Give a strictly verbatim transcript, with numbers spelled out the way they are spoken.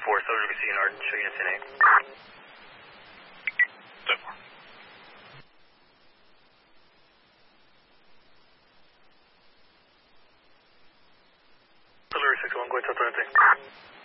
four, Soldier B C and Art, show units in A. ten four. Soldier six one, go ahead, tell